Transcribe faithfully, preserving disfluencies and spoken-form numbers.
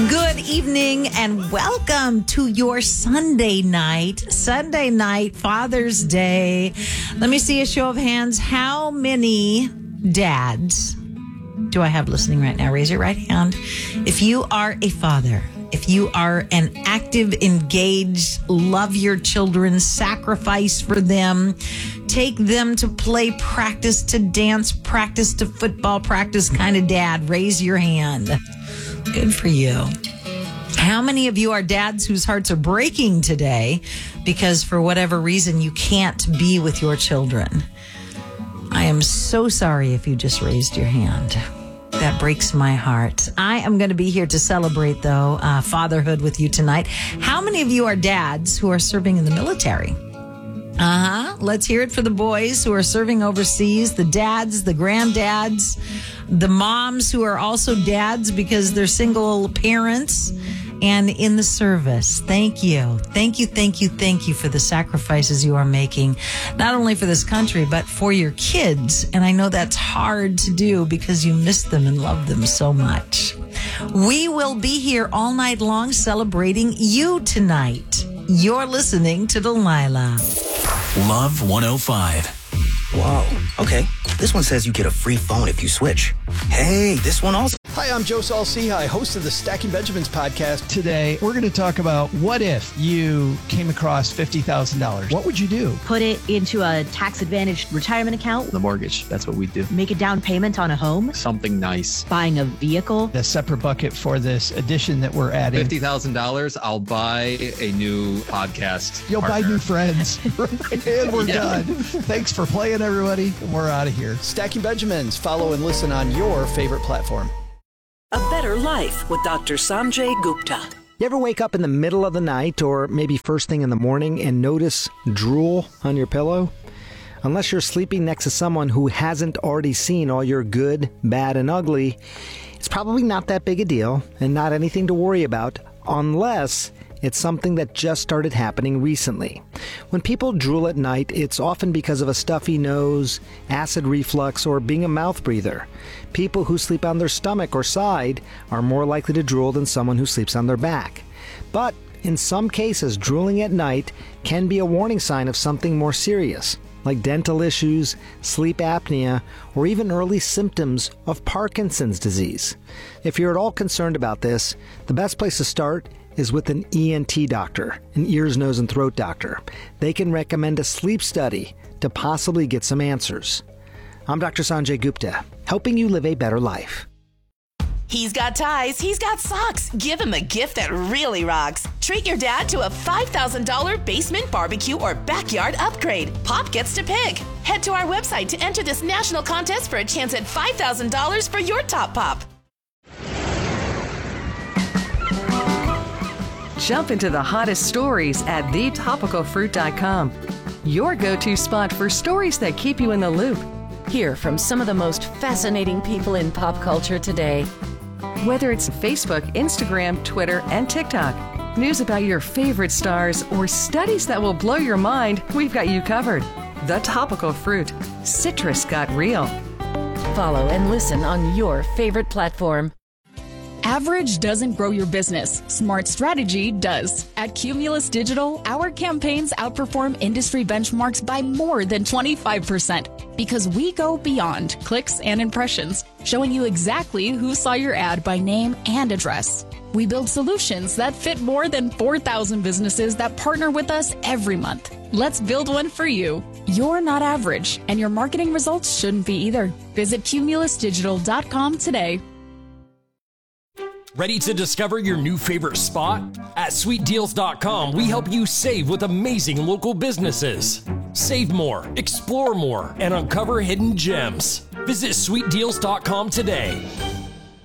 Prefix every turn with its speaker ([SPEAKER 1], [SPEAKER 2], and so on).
[SPEAKER 1] Good evening and welcome to your Sunday night, Sunday night, Father's Day. Let me see a show of hands. How many dads do I have listening right now? Raise your right hand. If you are a father, if you are an active, engaged, love your children, sacrifice for them, take them to play, practice to dance, practice to football, practice kind of dad, raise your hand. Good for you. How many of you are dads whose hearts are breaking today because for whatever reason you can't be with your children? I am so sorry if you just raised your hand. That breaks my heart. I am going to be here to celebrate, though, uh, fatherhood with you tonight. How many of you are dads who are serving in the military? Uh-huh. Let's hear it for the boys who are serving overseas, the dads, the granddads, the moms who are also dads because they're single parents and in the service. Thank you. Thank you, thank you, thank you for the sacrifices you are making, not only for this country, but for your kids. And I know that's hard to do because you miss them and love them so much. We will be here all night long celebrating you tonight. You're listening to Delilah.
[SPEAKER 2] Love one oh five.
[SPEAKER 3] Wow. Okay. This one says you get a free phone if you switch. Hey, this one also.
[SPEAKER 4] Hi, I'm Joe Saul-Sehy, host of the Stacking Benjamins podcast.
[SPEAKER 5] Today, we're going to talk about what if you came across fifty thousand dollars. What would you do?
[SPEAKER 6] Put it into a tax-advantaged retirement account.
[SPEAKER 7] The mortgage, that's what we do.
[SPEAKER 6] Make a down payment on a home.
[SPEAKER 7] Something nice.
[SPEAKER 6] Buying a vehicle.
[SPEAKER 5] A separate bucket for this addition that we're adding.
[SPEAKER 7] fifty thousand dollars, I'll buy a new podcast
[SPEAKER 5] You'll
[SPEAKER 7] partner.
[SPEAKER 5] buy new friends. And we're
[SPEAKER 7] Yeah.
[SPEAKER 5] done. Thanks for playing, everybody. We're out of here.
[SPEAKER 4] Stacking Benjamins. Follow and listen on your favorite platform.
[SPEAKER 8] A Better Life with Doctor Sanjay Gupta.
[SPEAKER 9] You ever wake up in the middle of the night or maybe first thing in the morning and notice drool on your pillow? Unless you're sleeping next to someone who hasn't already seen all your good, bad, and ugly, it's probably not that big a deal and not anything to worry about unless it's something that just started happening recently. When people drool at night, it's often because of a stuffy nose, acid reflux, or being a mouth breather. People who sleep on their stomach or side are more likely to drool than someone who sleeps on their back. But in some cases, drooling at night can be a warning sign of something more serious, like dental issues, sleep apnea, or even early symptoms of Parkinson's disease. If you're at all concerned about this, the best place to start is with an E N T doctor, an ears, nose, and throat doctor. They can recommend a sleep study to possibly get some answers. I'm Doctor Sanjay Gupta, helping you live a better life.
[SPEAKER 10] He's got ties, he's got socks. Give him a gift that really rocks. Treat your dad to a five thousand dollars basement barbecue or backyard upgrade. Pop gets to pick. Head to our website to enter this national contest for a chance at five thousand dollars for your top pop.
[SPEAKER 11] Jump into the hottest stories at the topical fruit dot com. Your go-to spot for stories that keep you in the loop.
[SPEAKER 12] Hear from some of the most fascinating people in pop culture today.
[SPEAKER 11] Whether it's Facebook, Instagram, Twitter, and TikTok, news about your favorite stars, or studies that will blow your mind, we've got you covered. The Topical Fruit. Citrus got real.
[SPEAKER 12] Follow and listen on your favorite platform.
[SPEAKER 13] Average doesn't grow your business. Smart strategy does. At Cumulus Digital, our campaigns outperform industry benchmarks by more than twenty-five percent because we go beyond clicks and impressions, showing you exactly who saw your ad by name and address. We build solutions that fit more than four thousand businesses that partner with us every month. Let's build one for you. You're not average, and your marketing results shouldn't be either. Visit cumulus digital dot com today.
[SPEAKER 14] Ready to discover your new favorite spot? At sweet deals dot com, we help you save with amazing local businesses. Save more, explore more, and uncover hidden gems. Visit sweet deals dot com today.